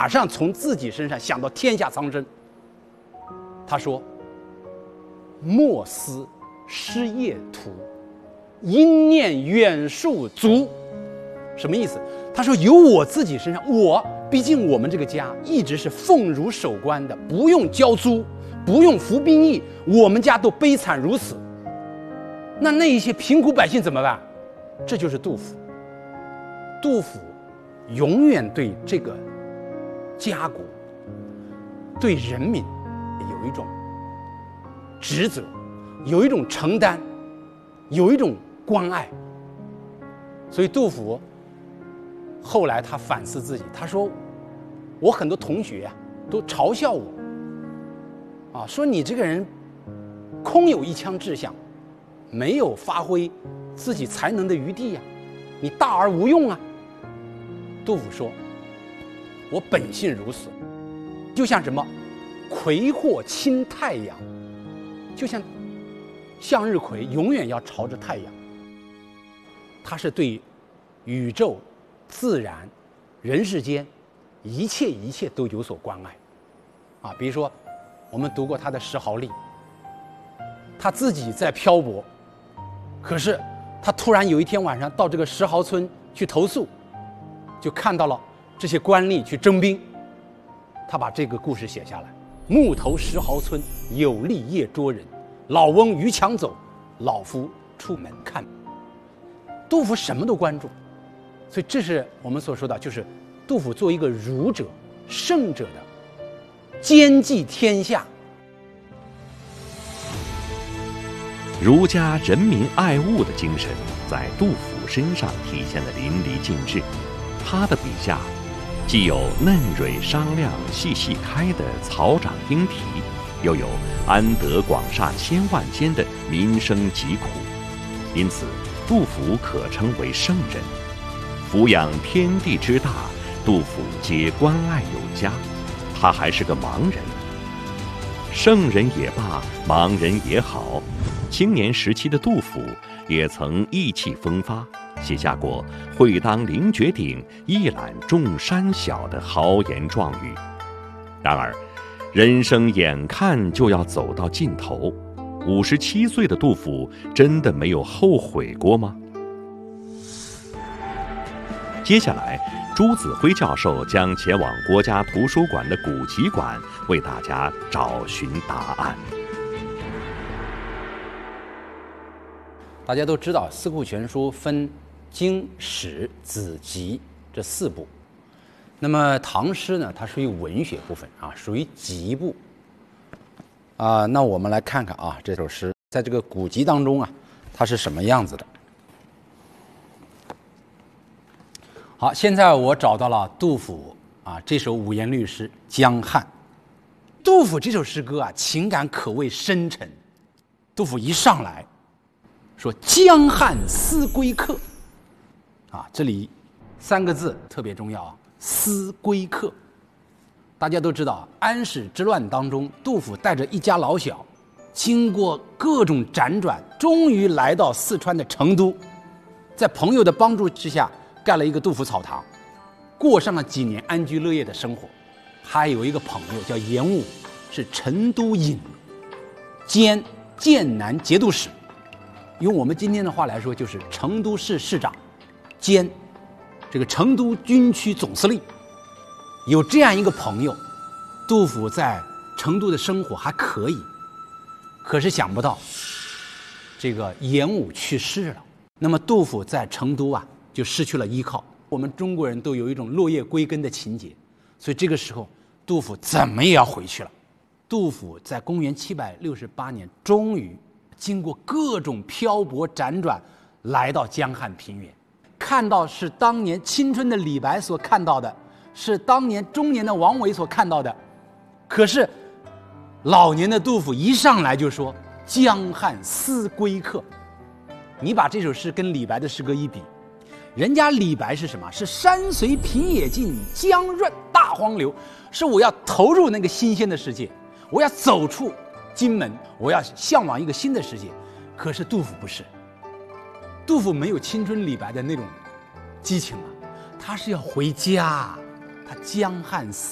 马上从自己身上想到天下苍生。他说：“莫思失业途，应念远戍卒。”什么意思？他说由我自己身上，毕竟我们这个家一直是奉儒守官的，不用交租，不用服兵役，我们家都悲惨如此。那一些贫苦百姓怎么办？这就是杜甫。杜甫永远对这个家国、对人民有一种职责，有一种承担，有一种关爱。所以杜甫后来他反思自己，他说：“我很多同学都嘲笑我，说你这个人空有一腔志向，没有发挥自己才能的余地呀，你大而无用啊。”杜甫说：“我本性如此，就像什么葵或倾太阳，就像向日葵永远要朝着太阳。”他是对宇宙、自然、人世间一切都有所关爱，比如说我们读过他的《石壕吏》，他自己在漂泊，可是他突然有一天晚上到这个石壕村去投宿，就看到了这些官吏去征兵，他把这个故事写下来：木头石壕村，有吏夜捉人，老翁逾墙走，老夫出门看。杜甫什么都关注，所以这是我们所说的，就是杜甫作为一个儒者、圣者的兼济天下。 儒家人民爱物的精神在杜甫身上体现得淋漓尽致。他的笔下既有嫩蕊商量细细开的草长莺啼，又有安得广厦千万间的民生疾苦，因此杜甫可称为圣人。俯仰天地之大，杜甫皆关爱有加，他还是个盲人。圣人也罢，盲人也好，青年时期的杜甫也曾意气风发，写下过“会当凌绝顶，一览众山小”的豪言壮语。然而人生眼看就要走到尽头，57岁的杜甫真的没有后悔过吗？接下来朱子辉教授将前往国家图书馆的古籍馆，为大家找寻答案。 大家都知道《四库全书》分经、史、子、集这4部，那么唐诗呢，它属于文学部分属于集部那我们来看看这首诗在这个古籍当中它是什么样子的。好，现在我找到了杜甫这首五言律诗《江汉》。杜甫这首诗歌情感可谓深沉。杜甫一上来说：“江汉思归客。”这里3个字特别重要思归客。大家都知道，安史之乱当中，杜甫带着一家老小，经过各种辗转，终于来到四川的成都，在朋友的帮助之下，盖了一个杜甫草堂，过上了几年安居乐业的生活。还有一个朋友叫严武，是成都尹兼剑南节度使，用我们今天的话来说，就是成都市市长兼这个成都军区总司令。有这样一个朋友，杜甫在成都的生活还可以。可是想不到这个严武去世了，那么杜甫在成都就失去了依靠。我们中国人都有一种落叶归根的情节，所以这个时候杜甫怎么也要回去了。杜甫在公元768年终于经过各种漂泊辗转，来到江汉平原，看到是当年青春的李白所看到的，是当年中年的王维所看到的。可是老年的杜甫一上来就说：“江汉思归客。”你把这首诗跟李白的诗歌一比，人家李白是什么？是山随平野尽，江润大荒流，是我要投入那个新鲜的世界，我要走出荆门，我要向往一个新的世界。可是杜甫不是，杜甫没有青春李白的那种激情他是要回家，他江汉思